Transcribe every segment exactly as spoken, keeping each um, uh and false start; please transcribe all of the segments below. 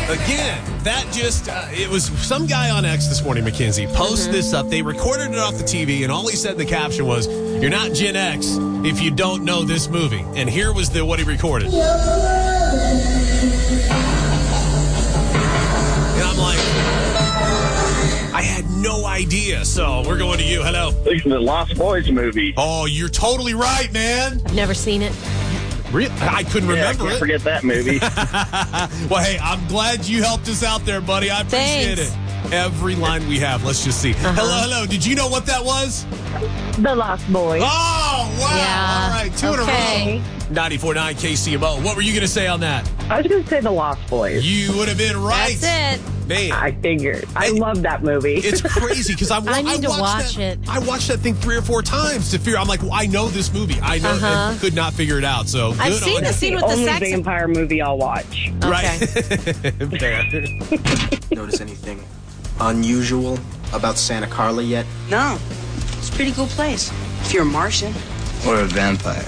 Again, that just, uh, it was some guy on X this morning, Mackenzie, posted mm-hmm. this up. They recorded it off the T V, and all he said in the caption was, "You're not Gen X if you don't know this movie." And here was the what he recorded. And I'm like, I had no idea. So we're going to you. Hello. This is the Lost Boys movie. Oh, you're totally right, man. I've never seen it. Really? I couldn't yeah, remember I can't it. Forget that movie. Well, hey, I'm glad you helped us out there, buddy. I appreciate Thanks. it. Every line we have. Let's just see. Uh-huh. Hello, hello. Did you know what that was? The Lost Boys. Oh, wow. Yeah. All right. Two okay. in a row. ninety-four point nine K C M O. What were you going to say on that? I was going to say The Lost Boys. You would have been right. That's it. Man. I figured. I And love that movie. It's crazy because I, I need I to watch that, it. I watched that thing three or four times to figure. I'm like, well, I know this movie. I know, Uh-huh. and could not figure it out. So I've good seen on the you. scene the with the only sax. vampire movie I'll watch. Right. Fair. Notice anything unusual about Santa Carla yet? No. It's a pretty cool place. If you're a Martian. Or a vampire?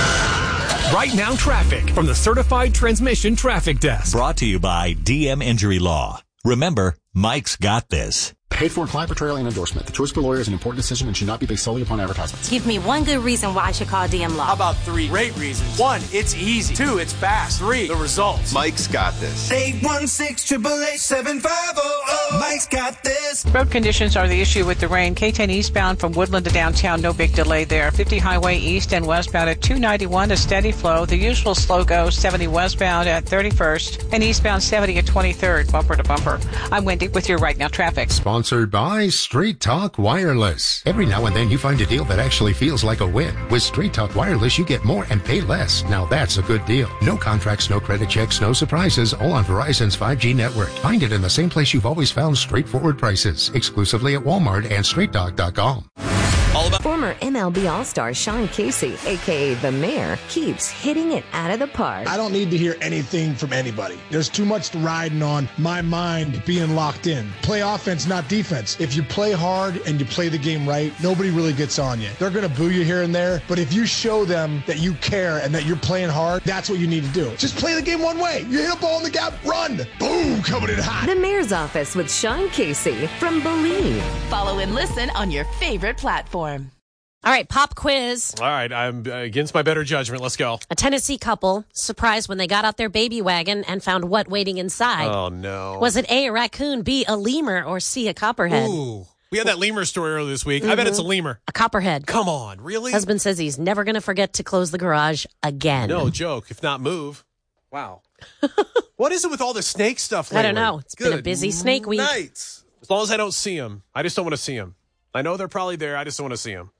Right Now Traffic from the Certified Transmission Traffic Desk. Brought to you by D M Injury Law. Remember, Mike's got this. Paid for client portrayal and endorsement. The choice of a lawyer is an important decision and should not be based solely upon advertisements. Give me one good reason why I should call D M Law. How about three great reasons? One, it's easy. Two, it's fast. Three, the results. Mike's got this. eight one six, eight eight eight, seven five zero zero. Mike's got this. Road conditions are the issue with the rain. K ten eastbound from Woodland to downtown, no big delay there. fifty highway east and westbound at two ninety-one, a steady flow. The usual slow go, seventy westbound at thirty-first and eastbound seventy at twenty-third, bumper to bumper. I'm Wendy with your Right Now Traffic. Sponsored by Straight Talk Wireless. Every now and then you find a deal that actually feels like a win. With Straight Talk Wireless, you get more and pay less. Now that's a good deal. No contracts, no credit checks, no surprises, all on Verizon's five G network. Find it in the same place you've always found straightforward prices. Exclusively at Walmart and straight talk dot com. All about Former M L B All-Star Sean Casey, a k a. The Mayor, keeps hitting it out of the park. I don't need to hear anything from anybody. There's too much riding on my mind being locked in. Play offense, not defense. If you play hard and you play the game right, nobody really gets on you. They're going to boo you here and there, but if you show them that you care and that you're playing hard, that's what you need to do. Just play the game one way. You hit a ball in the gap, run. Boom, coming in hot. The Mayor's Office with Sean Casey from Believe. Follow and listen on your favorite platform. All right, pop quiz. All right, I'm against my better judgment. Let's go. A Tennessee couple surprised when they got out their baby wagon and found what waiting inside. Oh, no. Was it A, a raccoon, B, a lemur, or C, a copperhead? Ooh. We had that lemur story earlier this week. Mm-hmm. I bet it's a lemur. A copperhead. Come on, really? Husband says he's never going to forget to close the garage again. No joke, if not move. Wow. What is it with all the snake stuff lately? I don't know. It's Good been a busy snake week. Nights. As long as I don't see them. I just don't want to see them. I know they're probably there. I just don't want to see them.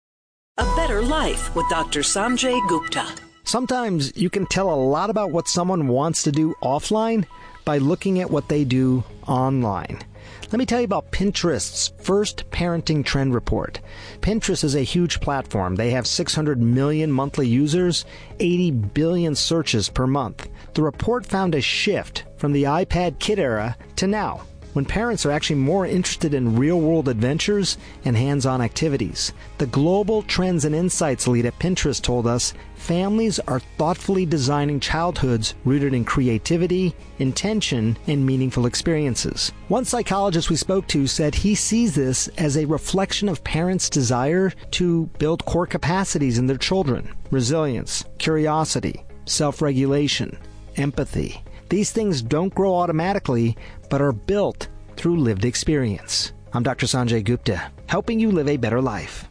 A Better Life with Doctor Sanjay Gupta. Sometimes you can tell a lot about what someone wants to do offline by looking at what they do online. Let me tell you about Pinterest's first parenting trend report. Pinterest is a huge platform. They have six hundred million monthly users, eighty billion searches per month. The report found a shift from the iPad kid era to now, when parents are actually more interested in real-world adventures and hands-on activities. The Global Trends and Insights lead at Pinterest told us families are thoughtfully designing childhoods rooted in creativity, intention, and meaningful experiences. One psychologist we spoke to said he sees this as a reflection of parents' desire to build core capacities in their children: resilience, curiosity, self-regulation, empathy. These things don't grow automatically, but are built through lived experience. I'm Doctor Sanjay Gupta, helping you live a better life.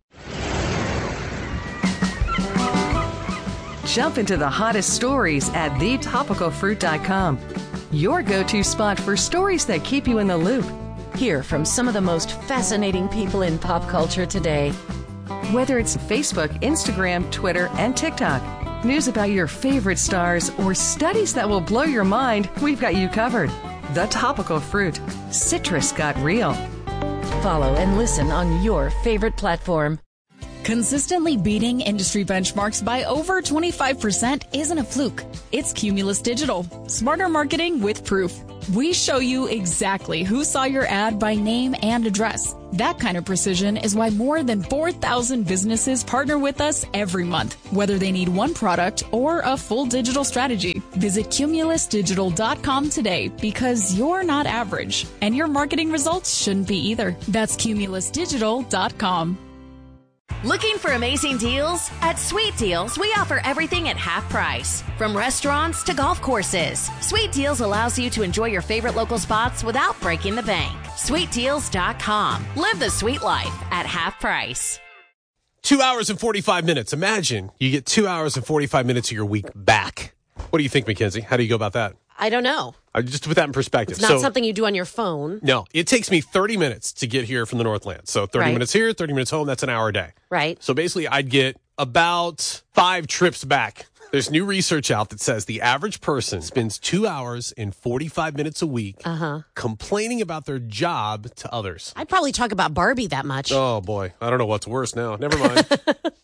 Jump into the hottest stories at the topical fruit dot com. Your go-to spot for stories that keep you in the loop. Hear from some of the most fascinating people in pop culture today. Whether it's Facebook, Instagram, Twitter, and TikTok, news about your favorite stars, or studies that will blow your mind, we've got you covered. The Topical Fruit. Citrus got real. Follow and listen on your favorite platform. Consistently beating industry benchmarks by over twenty-five percent isn't a fluke. It's Cumulus Digital. Smarter marketing with proof. We show you exactly who saw your ad by name and address. That kind of precision is why more than four thousand businesses partner with us every month, whether they need one product or a full digital strategy. Visit cumulus digital dot com today because you're not average, and your marketing results shouldn't be either. That's cumulus digital dot com. Looking for amazing deals? At Sweet Deals, we offer everything at half price. From restaurants to golf courses, Sweet Deals allows you to enjoy your favorite local spots without breaking the bank. sweet deals dot com. Live the sweet life at half price. Two hours and forty-five minutes. Imagine you get two hours and forty-five minutes of your week back. What do you think, Mackenzie? How do you go about that? I don't know. Uh, just to put that in perspective. It's not so, something you do on your phone. No, it takes me thirty minutes to get here from the Northland. So thirty Right. minutes here, thirty minutes home. That's an hour a day. Right. So basically, I'd get about five trips back. There's new research out that says the average person spends two hours and forty-five minutes a week Uh-huh. complaining about their job to others. I'd probably talk about Barbie that much. Oh, boy. I don't know what's worse now. Never mind.